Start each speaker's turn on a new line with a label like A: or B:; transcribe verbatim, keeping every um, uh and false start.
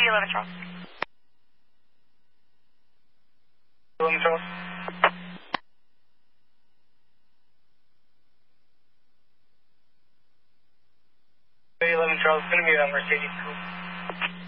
A: eleven Charles.
B: eleven Charles. eleven Charles, going to be a Mercedes coupe.